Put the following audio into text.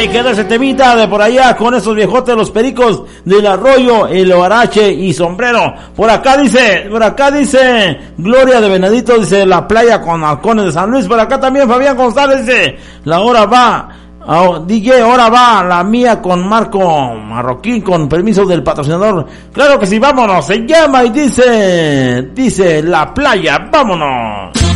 Ahí queda ese temita de por allá con esos viejotes, los Pericos del Arroyo, el Oarache y Sombrero. Por acá dice Gloria de Venadito, dice la playa con halcones de San Luis. Por acá también Fabián González dice, la hora va, DJ, ahora va la mía con Marco Marroquín, con permiso del patrocinador. Claro que sí, vámonos, se llama y dice la playa, vámonos.